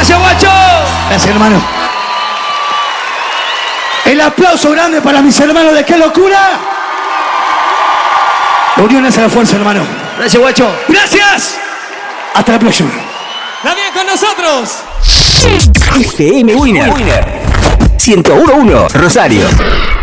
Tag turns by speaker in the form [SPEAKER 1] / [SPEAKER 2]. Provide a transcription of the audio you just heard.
[SPEAKER 1] Gracias, guacho.
[SPEAKER 2] Gracias, hermano. El aplauso grande para mis hermanos de ¡Qué Locura! La unión hace la fuerza, hermano.
[SPEAKER 1] Gracias, guacho.
[SPEAKER 2] ¡Gracias! Hasta la próxima.
[SPEAKER 3] También con nosotros.
[SPEAKER 4] FM Winner 101.1 Rosario.